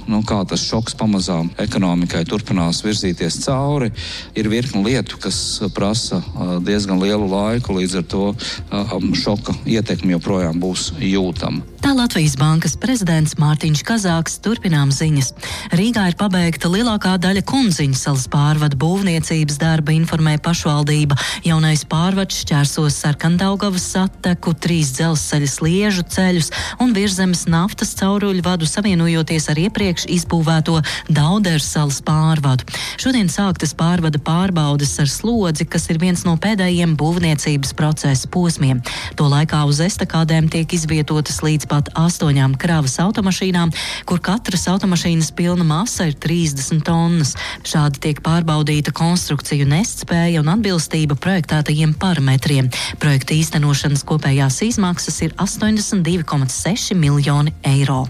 kā tas šoks pamazām ekonomikai turpinās virzīties cauri. Ir virkni lietu, kas prasa diezgan lielu laiku, līdz ar to šoka ietekme joprojām būs jūtama. Tā Latvijas Bankas prezidents Mārtiņš Kazāks. Turpinām ziņas. Rīgā ir pabeigta lielākā daļa Kunziņu salas pārvada būvniecības darba, informē pašvaldība. Jaunais pārvads šķērsos Sarkandaugavas sateku, 3 dzelzceļa sliežu ceļus un Virzemes naftas cauruļu vadu, savienojoties ar iepriekš izbūvēto Dauderu salas pārvadu. Šodien sāktas pārvada pārbaudes ar slodzi, kas ir viens no pēdējiem būvniecības procesa posmiem. To laikā uz estakādēm tiek izvietotas līdz pat 8 kravas automašīnām, kur katras automašīnas pilna masa ir 30 tonnas. Šādi tiek pārbaudīta konstrukciju nestspēja un atbilstība projektētajiem parametriem. Projekta īstenošanas kopējās izmaksas ir 82,6 miljoni eiro.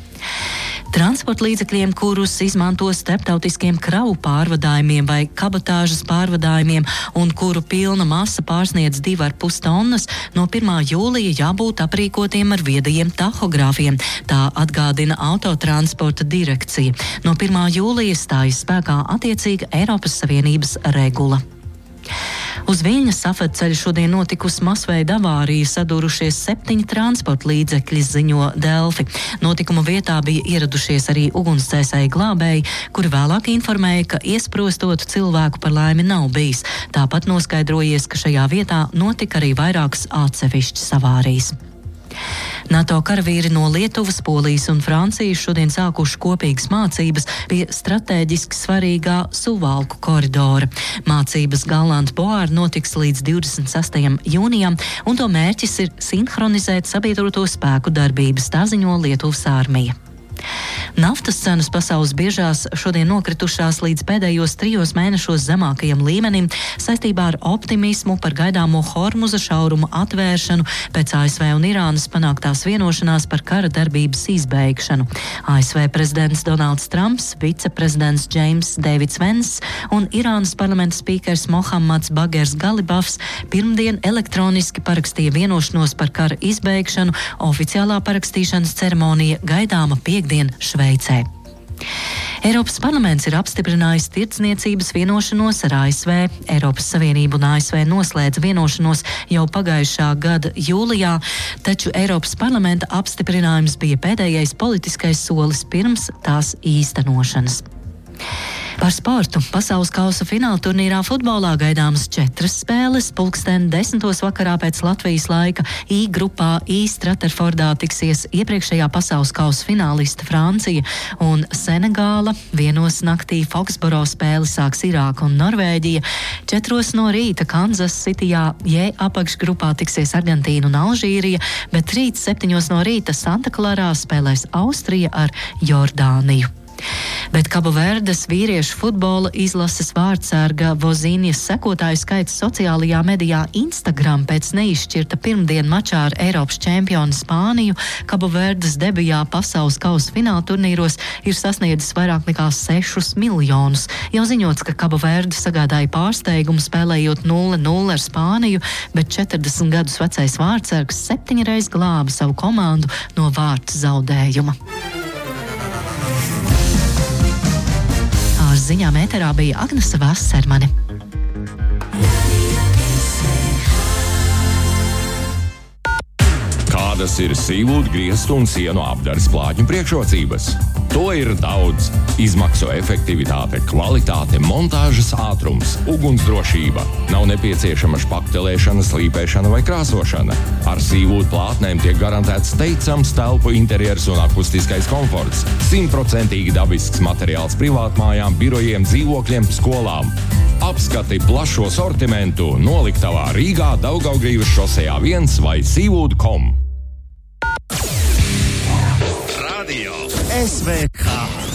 Transporta līdzekļiem, kurus izmanto starptautiskiem kravu pārvadājumiem vai kabotāžas pārvadājumiem un kuru pilna masa pārsniedz 2,5 tonnas, no 1. jūlija jābūt aprīkotiem ar viedajiem tahogrāfiem. Tā atgādina Autotransporta direkcija. No 1. jūlija stājas spēkā attiecīga Eiropas Savienības regula. Uz Viļņas safetceļa šodien notikusi masveida avārija, sadurušies 7 transporta līdzekļi, ziņo Delfi. Notikuma vietā bija ieradušies arī ugunsdzēsēji glābēji, kuri vēlāk informēja, ka iesprostotu cilvēku par laimi nav bijis. Tāpat noskaidrojies, ka šajā vietā notika arī vairākas atsevišķas avārijas. NATO karavīri no Lietuvas, Polijas un Francijas šodien sākuši kopīgas mācības pie stratēģiski svarīgā Suvalku koridora. Mācības Galant-Boār notiks līdz 26. jūnijam, un to mērķis ir sinhronizēt sabiedroto spēku darbības, tā ziņo Lietuvas armija. Naftas cenas pasaules biržās šodien nokritušās līdz pēdējos 3 mēnešos zemākajam līmenim saistībā ar optimismu par gaidāmo Hormuza šaurumu atvēršanu pēc ASV un Irānas panāktās vienošanās par kara darbības izbeigšanu. ASV prezidents Donalds Trumps, viceprezidents James Davids Vence un Irānas parlamenta spīkers Mohammads Bagers Galibafs pirmdien elektroniski parakstīja vienošanos par kara izbeigšanu. Oficiālā parakstīšanas ceremonija gaidāma piekdien Šveicē. Eiropas parlaments ir apstiprinājis tirdzniecības vienošanos ar ASV. Eiropas Savienība un ASV noslēdza vienošanos jau pagājušā gada jūlijā, taču Eiropas parlamenta apstiprinājums bija pēdējais politiskais solis pirms tās īstenošanas. Par sportu. Pasaules kausa fināla turnīrā futbolā gaidāmas 4 spēles. 10:00 vakarā pēc Latvijas laika I grupā Straterfordā tiksies iepriekšējā pasaules kausa finālista Francija un Senegāla. 1:00 naktī Foxboro spēli sāks Irāka un Norvēģija. 4:00 no rīta Kansas Cityjā J apakšgrupā tiksies Argentīna un Alžīrija, bet rīt 7:00 no rīta Santa Klarā spēlēs Austrija ar Jordāniju. Bet Kaboverdes vīriešu futbola izlases vārdsarga Vozīnijas sekotāju skaits sociālajā medijā Instagram pēc neizšķirta pirmdien mačā ar Eiropas čempionu Spāniju Kaboverdes debijā pasaules kausa fināla turnīros ir sasniedzis vairāk nekā 6 miljonus. Jau ziņots, ka Kaboverde sagādāja pārsteigumu spēlējot 0-0 ar Spāniju, bet 40 gadus vecais vārdsargs 7 reiz glāba savu komandu no vārtu zaudējuma. Ziņām ēterā bija Agnese Vassermane. Kādas ir sīvūdu, griestu un sienu apdares plātņu priekšrocības? To ir daudz. Izmaksu efektivitāte, kvalitāte, montāžas ātrums, ugunsdrošība. Nav nepieciešama špaktelēšana, slīpēšana vai krāsošana. Ar sīvūdu plātnēm tiek garantēts teicams telpu interjers un akustiskais komforts. 100% dabisks materiāls privātmājām, birojiem, dzīvokļiem, skolām. Apskati plašo sortimentu noliktavā Rīgā, Daugavgrīvas šosejā 1 vai sīvūdu.com. Radio SVK.